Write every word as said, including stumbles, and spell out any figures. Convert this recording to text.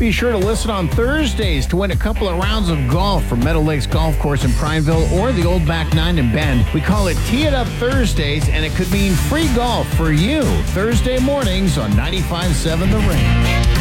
Be sure to listen on Thursdays to win a couple of rounds of golf from Meadow Lakes Golf Course in Prineville or the Old Back Nine in Bend. We call it Tee It Up Thursdays, and it could mean free golf for you Thursday mornings on ninety-five point seven The Range.